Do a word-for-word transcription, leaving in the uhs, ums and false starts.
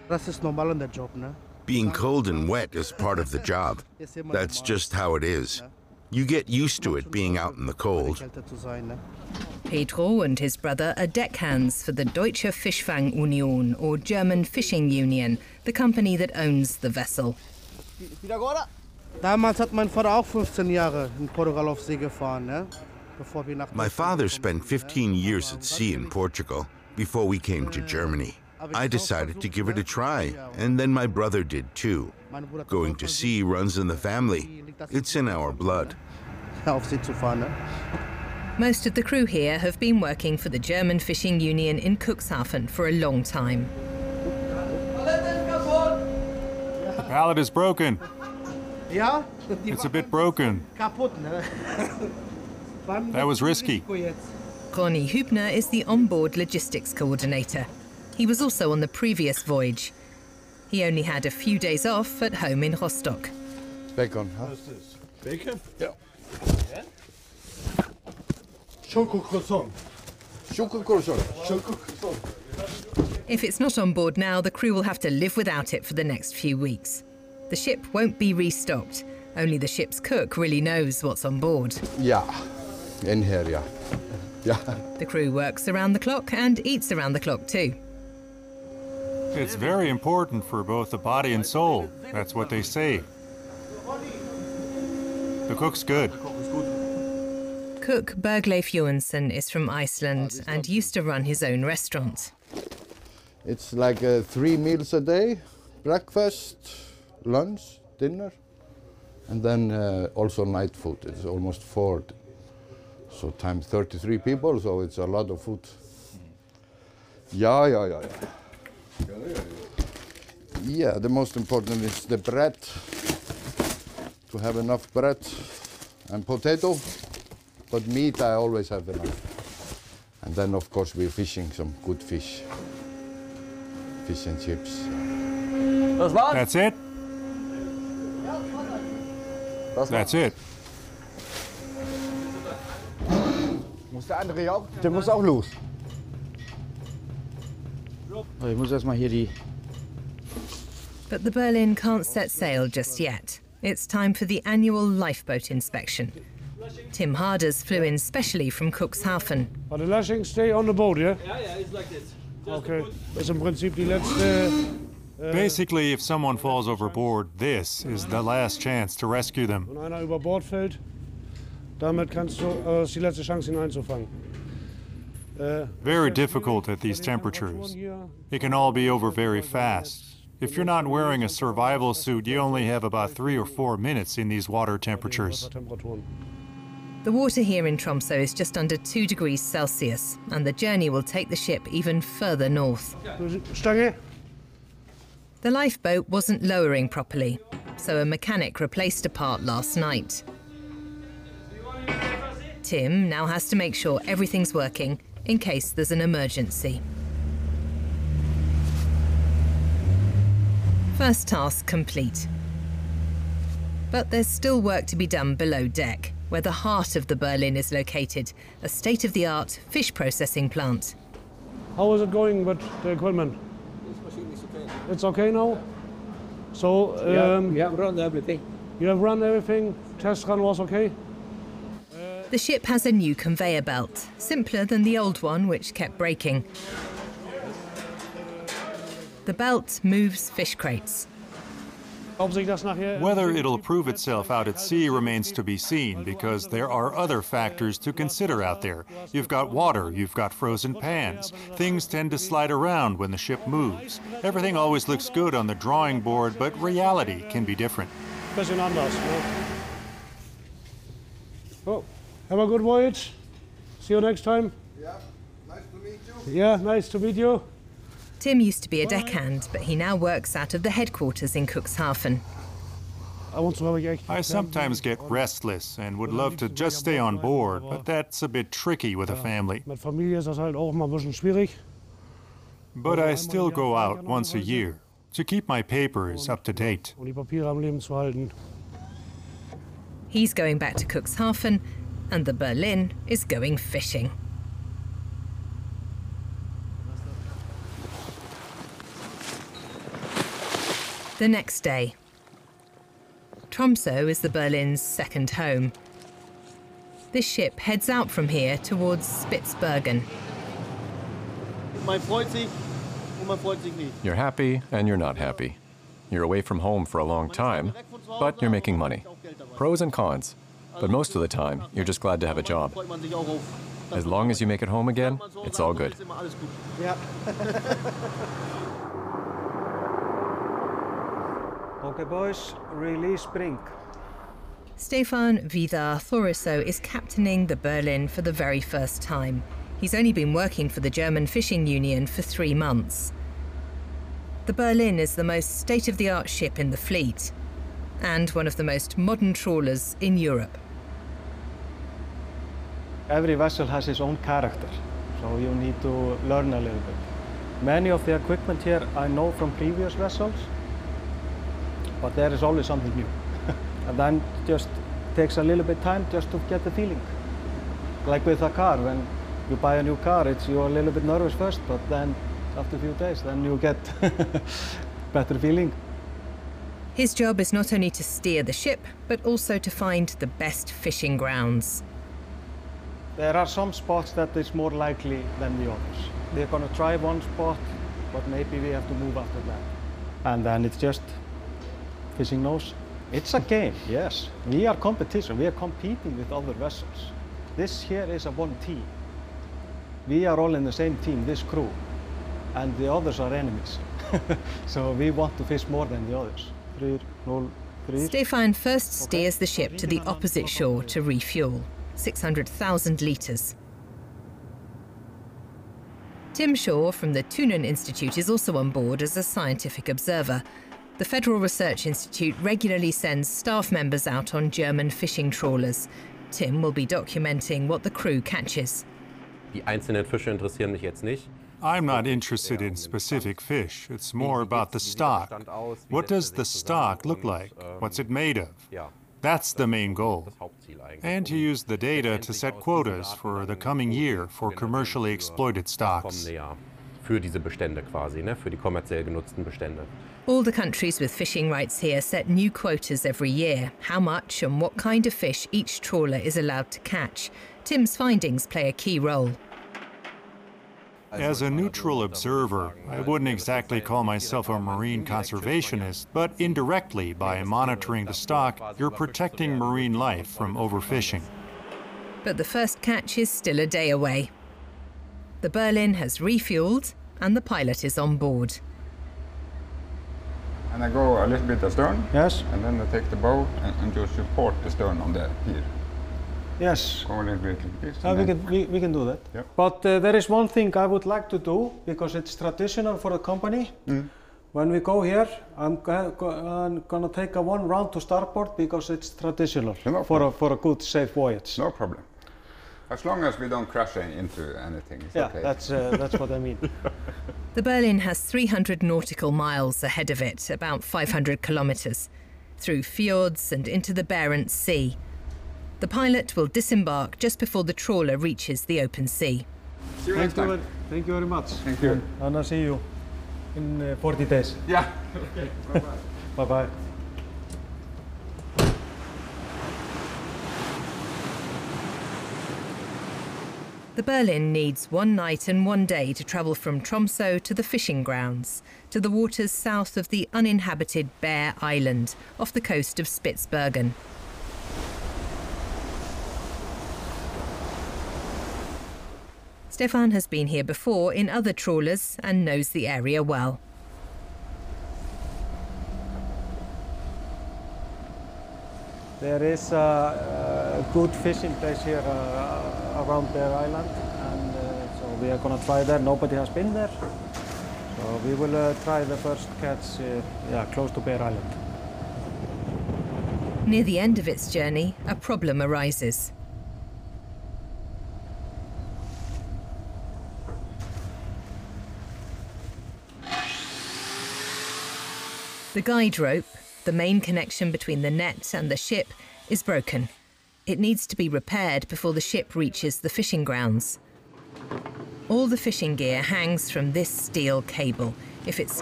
Being cold and wet is part of the job. That's just how it is. You get used to it being out in the cold. Pedro and his brother are deckhands for the Deutsche Fischfang Union, or German Fishing Union, the company that owns the vessel. Damals hat mein Vater auch fünfzehn Jahre in Portugal auf See gefahren, ne? My father spent fifteen years at sea in Portugal before we came to Germany. I decided to give it a try, and then my brother did too. Going to sea runs in the family. It's in our blood. Auf See zu fahren, ne? Most of the crew here have been working for the German Fishing Union in Cuxhaven for a long time. The pallet is broken. Ja? It's a bit broken. Kaputt, ne? That was risky. Ronny Hübner is the onboard logistics coordinator. He was also on the previous voyage. He only had a few days off at home in Rostock. Bacon, huh? What's this? Bacon? Yeah. Yeah? Choco croissant. Choco croissant. Choco croissant. If it's not on board now, the crew will have to live without it for the next few weeks. The ship won't be restocked. Only the ship's cook really knows what's on board. Yeah, in here, yeah. Yeah. The crew works around the clock and eats around the clock too. It's very important for both the body and soul. That's what they say. The cook's good. Cook Bergleif Johansson is from Iceland and used to run his own restaurant. It's like uh, three meals a day. Breakfast, lunch, dinner, and then uh, also night food. It's almost four. So times thirty-three people, so it's a lot of food. Yeah, yeah, yeah, yeah. Yeah, the most important is the bread. To have enough bread and potato, but meat I always have enough. And then of course we're fishing some good fish. Fish and chips. That's it? That's it. Muss der andere auch? Der muss auch los. Oh, ich muss erstmal hier die. But the Berlin can't set sail just yet. It's time for the annual lifeboat inspection. Tim Harders flew in specially from Cuxhaven. But the lashings stay on the boat, yeah? Yeah, yeah, it's like this. Just Okay. That's in Prinzip die letzte. Uh, Basically, if someone falls overboard, this is the last chance to rescue them. Wenn einer über Bord fällt, damit kannst du, äh, ist die letzte Chance, ihn einzufangen. Äh, Very difficult at these temperatures. It can all be over very fast. If you're not wearing a survival suit, you only have about three or four minutes in these water temperatures. The water here in Tromsø is just under two degrees Celsius, and the journey will take the ship even further north. Stange? The lifeboat wasn't lowering properly, so a mechanic replaced a part last night. Tim now has to make sure everything's working in case there's an emergency. First task complete. But there's still work to be done below deck, where the heart of the Berlin is located, a state-of-the-art fish processing plant. How is it going with the equipment? It's okay now? So, um, We have run everything. you have run everything? Test run was okay? The ship has a new conveyor belt, simpler than the old one, which kept breaking. The belt moves fish crates. Ob sich das nachher Whether it'll prove itself out at sea remains to be seen, because there are other factors to consider out there. You've got water, you've got frozen pans. Things tend to slide around when the ship moves. Everything always looks good on the drawing board, but reality can be different. bisschen anders. Ne? Oh, have a good voyage. See you next time. Yeah, nice to meet you. Yeah, nice to meet you. Tim used to be a deckhand, but he now works out of the headquarters in Cuxhaven. I want to have a I sometimes get restless and would love to just stay on board, but that's a bit tricky with a family. Mit Familie ist das halt auch mal ein bisschen schwierig. But I still go out once a year to keep my papers up to date. Um die Papiere am Leben zu halten. He's going back to Cuxhaven, and the Berlin is going fishing. The next day. Tromsø is the Berlin's second home. This ship heads out from here towards Spitsbergen. Man freut sich und man freut sich nicht. You're happy and you're not happy. You're away from home for a long time, but you're making money. Pros and cons. But most of the time, you're just glad to have a job. As long as you make it home again, it's all good. Ja. Okay, boys, release brink. Stefan Vidar Thoriso is captaining the Berlin for the very first time. He's only been working for the German Fishing Union for three months. The Berlin is the most state-of-the-art ship in the fleet, and one of the most modern trawlers in Europe. Every vessel has its own character, so you need to learn a little bit. Many of the equipment here I know from previous vessels, but there is always something new. And then it just takes a little bit time just to get the feeling. Like with a car, when you buy a new car, it's you're a little bit nervous first, but then after a few days, then you get better feeling. His job is not only to steer the ship, but also to find the best fishing grounds. There are some spots that is more likely than the others. They're going to try one spot, but maybe we have to move after that. And then it's just fishing knows. It's a game, yes. We are competition. We are competing with other vessels. This here is a one team. We are all in the same team, this crew, and the others are enemies. So we want to fish more than the others. Three, no, three. Stefan first steers the ship to the opposite shore to refuel, six hundred thousand litres. Tim Shaw from the Thunen Institute is also on board as a scientific observer. The Federal Research Institute regularly sends staff members out on German fishing trawlers. Tim will be documenting what the crew catches. Die einzelnen Fische interessieren mich jetzt nicht. I'm not interested in specific fish. It's more about the stock. What does the stock look like? What's it made of? That's the main goal. And to use the data to set quotas for the coming year for commercially exploited stocks. Für diese Bestände quasi, ne? Für die kommerziell genutzten Bestände. All the countries with fishing rights here set new quotas every year, how much and what kind of fish each trawler is allowed to catch. Tim's findings play a key role. As a neutral observer, I wouldn't exactly call myself a marine conservationist, but indirectly, by monitoring the stock, you're protecting marine life from overfishing. But the first catch is still a day away. The Berlin has refueled and the pilot is on board. And I go a little bit astern. Yes. And then I take the bow and, and just support the stern on the pier. Yes. Go a little bit like this. Uh, we, can, we, we can do that. Yep. But uh, there is one thing I would like to do, because it's traditional for the company. Mm. When we go here, I'm, go go I'm gonna take a one round to starboard because it's traditional no for, a, for a good, safe voyage. No problem. As long as we don't crash into anything, it's yeah, okay. that's, uh, that's what I mean. The Berlin has three hundred nautical miles ahead of it, about five hundred kilometres, through fjords and into the Barents Sea. The pilot will disembark just before the trawler reaches the open sea. See you next Thank time. you, thank you very much. Thank you. And I'll see you in uh, forty days. Yeah. Okay. Bye-bye. Bye-bye. The Berlin needs one night and one day to travel from Tromsø to the fishing grounds, to the waters south of the uninhabited Bear Island, off the coast of Spitsbergen. Stefan has been here before in other trawlers and knows the area well. There is a, a good fishing place here uh, around Bear Island, and uh, so we are going to try there. Nobody has been there, so we will uh, try the first catch uh, yeah, close to Bear Island. Near the end of its journey, a problem arises. The guide rope, the main connection between the net and the ship, is broken. It needs to be repaired before the ship reaches the fishing grounds. All the fishing gear hangs from this steel cable. If it's